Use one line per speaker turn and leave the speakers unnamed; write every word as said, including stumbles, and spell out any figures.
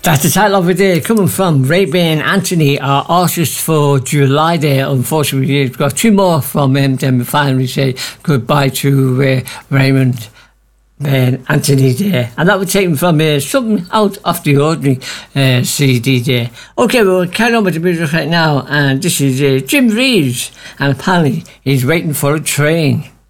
That's the title of it there, coming from Ray-Ban Anthony, our artist for July there. Unfortunately, we've got two more from him, then we finally say goodbye to uh, Raymond Ben Anthony there. And that would take him from uh, Something Out of the Ordinary uh, C D there. Okay, we'll carry on with the music right now, and this is uh, Jim Reeves, and apparently he's waiting for a train.